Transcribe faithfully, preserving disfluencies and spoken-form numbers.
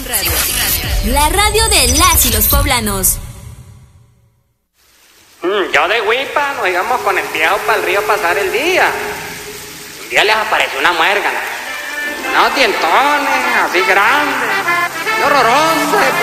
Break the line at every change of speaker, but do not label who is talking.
La radio de las y los poblanos.
Mm, yo de Huipa nos íbamos con el viejo para el río a pasar el día. Un día les apareció una muérgana. Unos dientones así grandes. Horroroso.